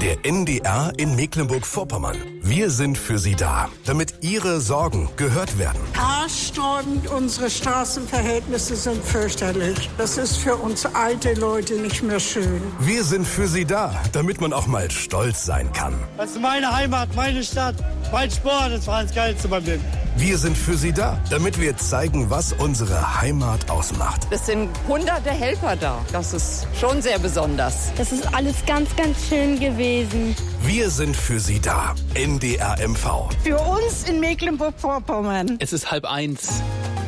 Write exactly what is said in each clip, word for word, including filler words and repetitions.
Der N D R in Mecklenburg-Vorpommern. Wir sind für Sie da, damit Ihre Sorgen gehört werden. Haarsträubend, unsere Straßenverhältnisse sind fürchterlich. Das ist für uns alte Leute nicht mehr schön. Wir sind für Sie da, damit man auch mal stolz sein kann. Das ist meine Heimat, meine Stadt, mein Sport, das war das Geilste beim Leben. Wir sind für Sie da, damit wir zeigen, was unsere Heimat ausmacht. Es sind hunderte Helfer da. Das ist schon sehr besonders. Das ist alles ganz, ganz schön gewesen. Wir sind für Sie da. N D R M V. Für uns in Mecklenburg-Vorpommern. Es ist halb eins.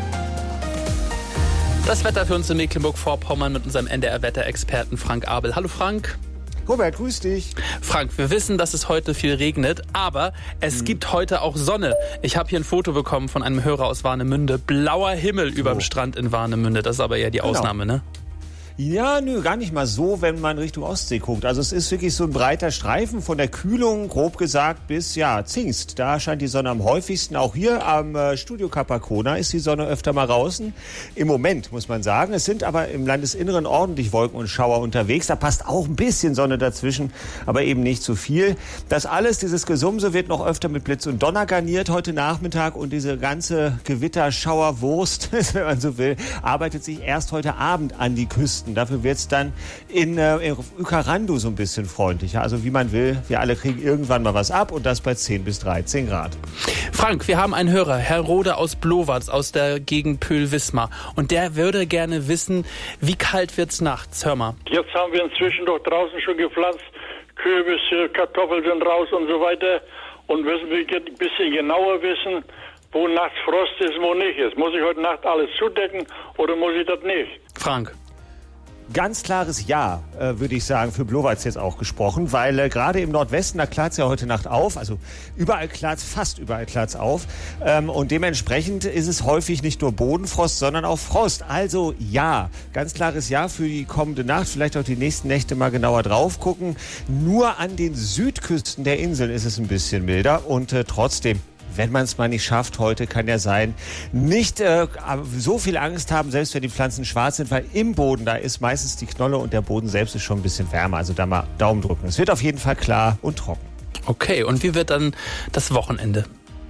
Das Wetter für uns in Mecklenburg-Vorpommern mit unserem N D R-Wetterexperten Frank Abel. Hallo Frank. Robert, grüß dich. Frank, wir wissen, dass es heute viel regnet, aber es hm. gibt heute auch Sonne. Ich habe hier ein Foto bekommen von einem Hörer aus Warnemünde. Blauer Himmel über dem Strand in Warnemünde. Das ist aber eher die genau. Ausnahme, ne? Ja, nö, gar nicht mal so, wenn man Richtung Ostsee guckt. Also es ist wirklich so ein breiter Streifen von der Kühlung, grob gesagt, bis, ja, Zingst. Da scheint die Sonne am häufigsten. Auch hier am äh, Studio Capacona ist die Sonne öfter mal draußen. Im Moment, muss man sagen. Es sind aber im Landesinneren ordentlich Wolken und Schauer unterwegs. Da passt auch ein bisschen Sonne dazwischen, aber eben nicht zu viel. Das alles, dieses Gesumse, wird noch öfter mit Blitz und Donner garniert heute Nachmittag. Und diese ganze Gewitterschauerwurst, wenn man so will, arbeitet sich erst heute Abend an die Küsten. Dafür wird es dann in, äh, in Ukarandu so ein bisschen freundlicher. Also wie man will, wir alle kriegen irgendwann mal was ab und das bei zehn bis dreizehn Grad. Frank, wir haben einen Hörer, Herr Rode aus Blowatz, aus der Gegend Pöhl-Wismar. Und der würde gerne wissen, wie kalt wird's nachts? Hör mal. Jetzt haben wir inzwischen doch draußen schon gepflanzt. Kürbisse, Kartoffeln sind raus und so weiter. Und müssen wir ein bisschen genauer wissen, wo nachts Frost ist, wo nicht ist. Muss ich heute Nacht alles zudecken oder muss ich das nicht? Frank. Ganz klares Ja, äh, würde ich sagen, für Blowatz jetzt auch gesprochen, weil äh, gerade im Nordwesten, da klart es ja heute Nacht auf, also überall klart es, fast überall klart es auf ähm, und dementsprechend ist es häufig nicht nur Bodenfrost, sondern auch Frost. Also ja, ganz klares Ja für die kommende Nacht, vielleicht auch die nächsten Nächte mal genauer drauf gucken. Nur an den Südküsten der Inseln ist es ein bisschen milder und äh, trotzdem, wenn man es mal nicht schafft, heute kann ja sein, nicht äh, so viel Angst haben, selbst wenn die Pflanzen schwarz sind, weil im Boden, da ist meistens die Knolle und der Boden selbst ist schon ein bisschen wärmer. Also da mal Daumen drücken. Es wird auf jeden Fall klar und trocken. Okay, und wie wird dann das Wochenende?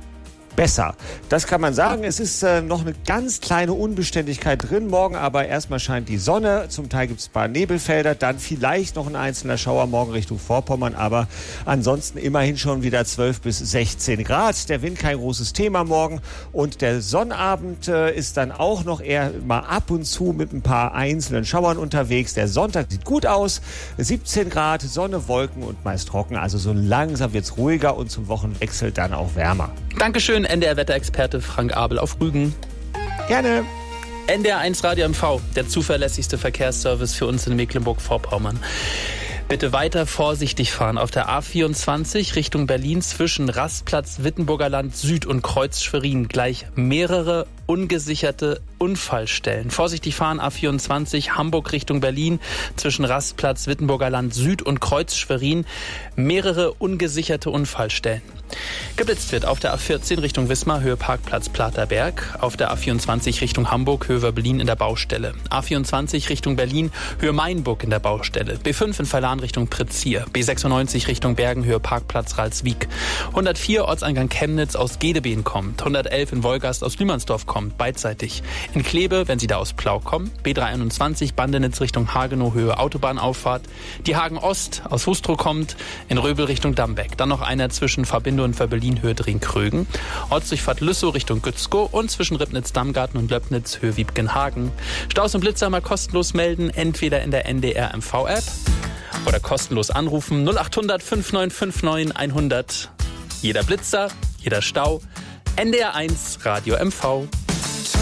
Besser. Das kann man sagen. Es ist äh, noch eine ganz kleine Unbeständigkeit drin. Morgen aber erstmal scheint die Sonne. Zum Teil gibt es ein paar Nebelfelder. Dann vielleicht noch ein einzelner Schauer morgen Richtung Vorpommern. Aber ansonsten immerhin schon wieder zwölf bis sechzehn Grad. Der Wind kein großes Thema morgen. Und der Sonnabend äh, ist dann auch noch eher mal ab und zu mit ein paar einzelnen Schauern unterwegs. Der Sonntag sieht gut aus. siebzehn Grad, Sonne, Wolken und meist trocken. Also so langsam wird es ruhiger und zum Wochenwechsel dann auch wärmer. Dankeschön, N D R-Wetterexperte Frank Abel auf Rügen. Gerne. N D R eins Radio M V, der zuverlässigste Verkehrsservice für uns in Mecklenburg-Vorpommern. Bitte weiter vorsichtig fahren auf der A vierundzwanzig Richtung Berlin zwischen Rastplatz Wittenburger Land Süd und Kreuz Schwerin gleich mehrere ungesicherte Unfallstellen. Vorsichtig fahren A vierundzwanzig Hamburg Richtung Berlin zwischen Rastplatz Wittenburger Land Süd und Kreuz Schwerin mehrere ungesicherte Unfallstellen. Geblitzt wird auf der A vierzehn Richtung Wismar, Höhe Parkplatz Platerberg. Auf der A vierundzwanzig Richtung Hamburg, Höhe Berlin in der Baustelle. A vierundzwanzig Richtung Berlin, Höhe Mainburg in der Baustelle. B fünf in Verlan Richtung Pritzsier. B sechsundneunzig Richtung Bergen, Höhe Parkplatz Ralswiek. hundertvier Ortseingang Chemnitz aus Gedebeen kommt. hundertelf in Wolgast aus Lühmannsdorf kommt, beidseitig. In Kleve, wenn Sie da aus Plau kommen. B dreihunderteinundzwanzig Bandenitz Richtung Hagenow, Höhe Autobahnauffahrt. Die Hagen Ost aus Hustrow kommt. In Röbel Richtung Dambeck. Dann noch einer zwischen Verbindung und Berlin, Höhe Dringkrögen. Ortsdurchfahrt Lüssow Richtung Gützkow und zwischen Ribnitz-Dammgarten und Löbnitz, Höhe Wiebkenhagen. Staus und Blitzer mal kostenlos melden, entweder in der N D R M V-App oder kostenlos anrufen null acht hundert fünf neun fünf neun hundert. Jeder Blitzer, jeder Stau, N D R eins Radio M V.